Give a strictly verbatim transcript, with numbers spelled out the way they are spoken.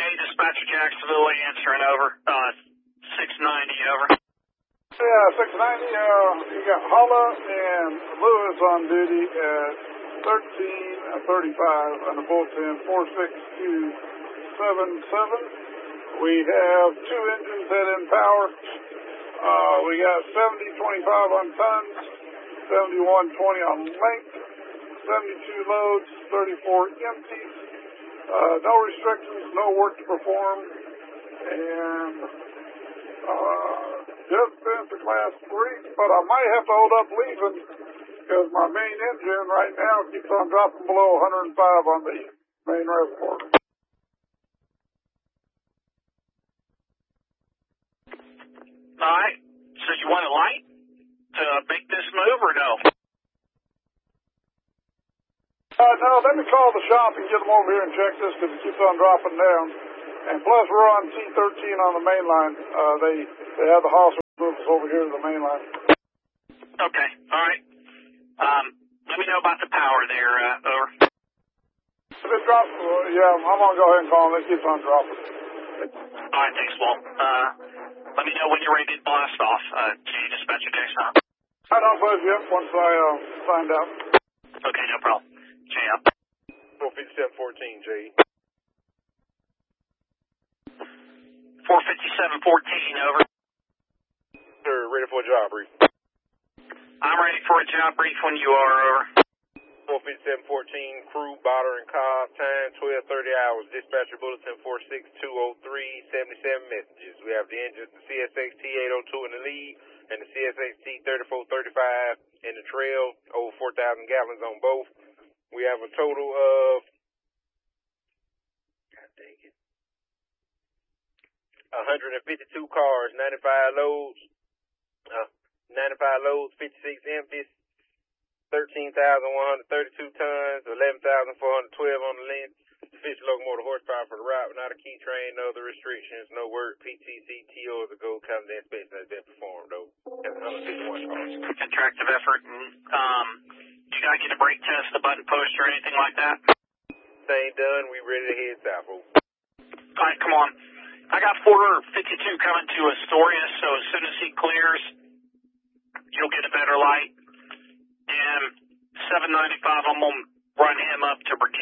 Dispatcher Jacksonville answering over. Uh, six ninety over. Yeah, six ninety. Uh, you got Holla and Lewis on duty at thirteen thirty-five on the bulletin, four six two seven seven. We have two engines head in power. Uh, we got seventy twenty-five on tons, seventy-one twenty on length, seventy-two loads, thirty-four empties. Uh, no restrictions, no work to perform, and uh, just finished the class three, but I might have to hold up leaving because my main engine right now keeps on dropping below one hundred five on the main reservoir. All right. So you want a light to make this move or no? Uh, no, let me call the shop and get them over here and check this because it keeps on dropping down. And plus, we're on T thirteen on the main line. Uh, they they have the house move us over here to the main line. Okay. All right. Um, let me know about the power there. Uh, over. If it drops, uh, yeah, I'm going to go ahead and call them. It keeps on dropping. All right. Thanks, Walt. Uh, let me know when you're ready to blast off. Uh, J Dispatcher Jackson. I don't buzz you up once I uh, find out. Okay, no problem. J up. four fifty-seven fourteen, J. four fifty-seven fourteen, over. Sir, ready for a job brief. I'm ready for a job brief when you are, over. four fifty-seven fourteen, crew, Botter and Cobb, time twelve thirty hours, dispatcher bulletin four six two oh three, seventy-seven messages. We have the engines, the C S X T eight oh two in the lead, and the C S X T thirty-four thirty-five in the trail, over four thousand gallons on both. We have a total of, God dang it, one hundred fifty-two cars, ninety-five loads, uh, ninety-five loads, fifty-six empties, thirteen thousand one hundred thirty-two tons, eleven thousand four hundred twelve on the length, sufficient locomotive horsepower for the route, not a key train, no other restrictions, no work, P T C, T O, the gold calendar inspection has been performed, though. That's one hundred fifty-one cars. Contractive effort. And, um, you got to get a brake test, a button push, or anything like that? Same done. We ready to head south. All right, come on. I got four fifty-two coming to Astoria, so as soon as he clears, you'll get a better light. And seven ninety-five, I'm going to run him up to Brigade.